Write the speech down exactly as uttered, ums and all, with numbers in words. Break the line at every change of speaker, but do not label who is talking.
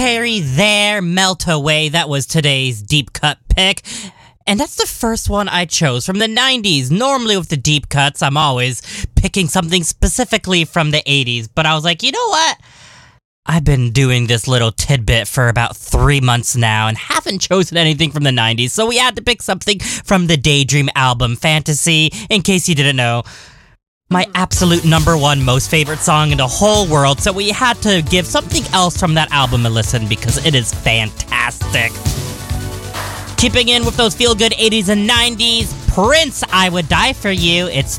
Harry there, Melt Away. That was today's deep cut pick. And that's the first one I chose from the nineties. Normally with the deep cuts, I'm always picking something specifically from the eighties. But I was like, you know what? I've been doing this little tidbit for about three months now and haven't chosen anything from the nineties. So we had to pick something from the Daydream album, Fantasy. In case you didn't know, my absolute number one most favorite song in the whole world. So we had to give something else from that album a listen because it is fantastic. Keeping in with those feel-good eighties and nineties, Prince, I Would Die For You. It's